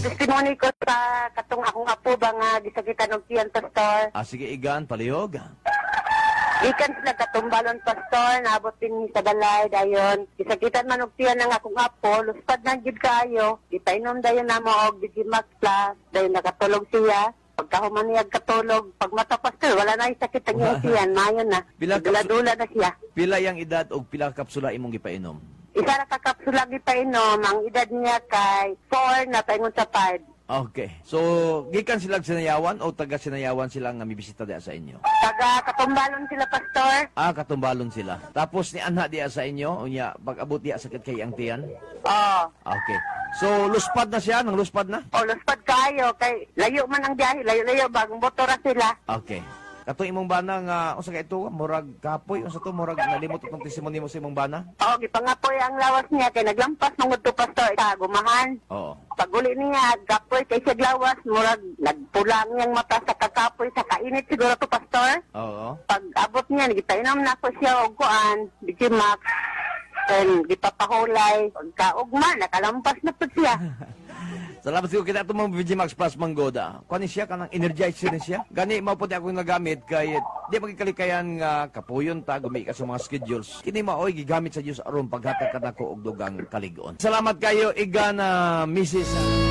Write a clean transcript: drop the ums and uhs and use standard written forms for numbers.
testimony ko sa katong akong apo ba nga gisakitan og tiyan, Pastor. Sige, Igan, palihog. Ikan sila katumbalon, Pastor, naabot din sa balay, dayon. Gisakitan man og tiyan ng akong apo, luspad na gid kayo. Ipainom dayon na mo og Digimax Plus, dayon nakatulog siya. Pagkahuman niya katulog, pag mata, Pastor, wala na yung sakit ang iyong tiyan, mayon na. Dula-dula na siya. Pila yang edad o pila kapsula imong gipainom? Isa na kakapsula gipainom, ang edad niya kay 4 na paingon sa 5. Okay. So, gikan sila sinayawan o taga sinayawan sila nga mibisita diya sa inyo? Taga katumbalon sila, Pastor. Katumbalon sila. Tapos ni anha diya sa inyo, unya pag-abot diya sakit kay ang tiyan? Oo. Okay. So, luspad na siya, nang luspad na? Luspad kayo, kay layo man ang biyahe, layo-layo, bagong motora sila. Okay. Kato imong bana nga, unsa ka ito, murag kapoy, unsa to, murag nalimot itong testimony mo sa imong bana? Oo, gipangapoy ang lawas niya, kay naglampas mong to, Pastor, gumahan. Oo. Paguli niya, gapoy kay siya lawas, murag nagpulang niyang mata sa kakapoy, sa kainit siguro to, Pastor. Oo. Pag abot niya, nagipainom na po siya og kuan, Digimax, then gipapahulay, pagkaugma, nakalampas na po siya. Salamat siguro kita itong mga Digimax Plus Manggoda. Kuha ni siya, kanang energizer ni siya. Gani, maputi akong nagamit kay di magkikalikayan nga kapuyon ta, gumi ka sa mga schedules. Kini maoy, gigamit sa Diyos aron paghatag ka na ko og dugang kaligon. Salamat kayo, Igana, Mrs.